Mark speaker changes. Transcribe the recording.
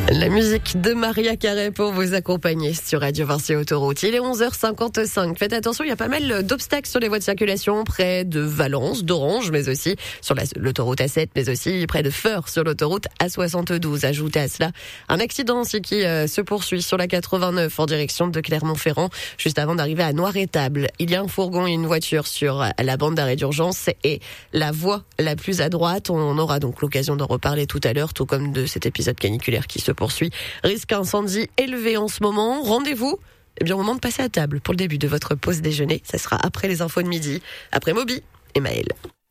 Speaker 1: La musique de Maria Carey pour vous accompagner sur Radio Vinci Autoroute. Il est 11h55. Faites attention, il y a pas mal d'obstacles sur les voies de circulation près de Valence, d'Orange, mais aussi sur l'autoroute A7, mais aussi près de Feurs sur l'autoroute A72. Ajoutez à cela un accident aussi qui se poursuit sur la 89 en direction de Clermont-Ferrand, juste avant d'arriver à Noir-Étable. Il y a un fourgon et une voiture sur la bande d'arrêt d'urgence et la voie la plus à droite. On aura donc l'occasion d'en reparler tout à l'heure, tout comme de cet épisode caniculaire qui se poursuit. Risque incendie élevé en ce moment. Rendez-vous au moment de passer à table pour le début de votre pause déjeuner. Ça sera après les infos de midi, après Moby et Maël.